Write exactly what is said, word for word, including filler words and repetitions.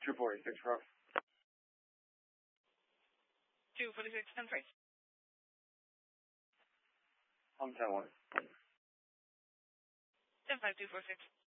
two forty-six, rough. two forty-six, ten three. I'm ten one. ten five, two four six.